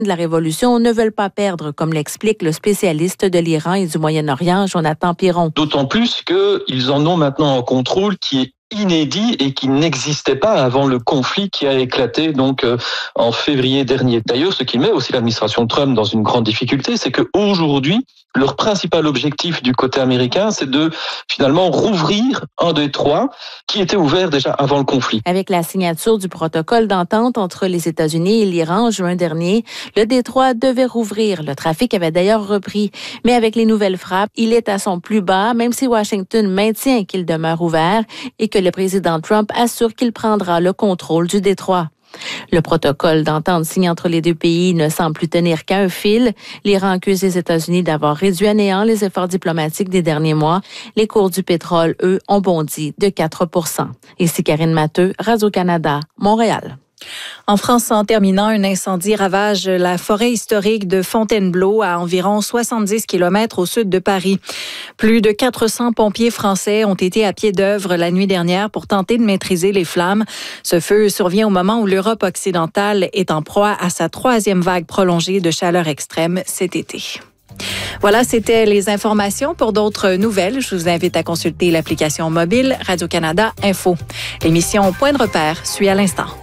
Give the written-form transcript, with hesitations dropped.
de la révolution ne veulent pas perdre, comme l'explique le spécialiste de l'Iran et du Moyen-Orient, Jonathan Piron. D'autant plus qu'ils en ont maintenant un contrôle qui est inédit et qui n'existait pas avant le conflit qui a éclaté donc en février dernier. D'ailleurs, ce qui met aussi l'administration Trump dans une grande difficulté, c'est qu'aujourd'hui, leur principal objectif du côté américain, c'est de finalement rouvrir un détroit qui était ouvert déjà avant le conflit. Avec la signature du protocole d'entente entre les États-Unis et l'Iran en juin dernier, le détroit devait rouvrir. Le trafic avait d'ailleurs repris. Mais avec les nouvelles frappes, il est à son plus bas, même si Washington maintient qu'il demeure ouvert et que le président Trump assure qu'il prendra le contrôle du détroit. Le protocole d'entente signé entre les deux pays ne semble plus tenir qu'à un fil. L'Iran accuse les États-Unis d'avoir réduit à néant les efforts diplomatiques des derniers mois. Les cours du pétrole, eux, ont bondi de 4 %. Ici Karine Matteux, Radio-Canada, Montréal. En France, en terminant, un incendie ravage la forêt historique de Fontainebleau à environ 70 km au sud de Paris. Plus de 400 pompiers français ont été à pied d'œuvre la nuit dernière pour tenter de maîtriser les flammes. Ce feu survient au moment où l'Europe occidentale est en proie à sa 3e vague prolongée de chaleur extrême cet été. Voilà, c'était les informations. Pour d'autres nouvelles, je vous invite à consulter l'application mobile Radio-Canada Info. L'émission Point de repère suit à l'instant.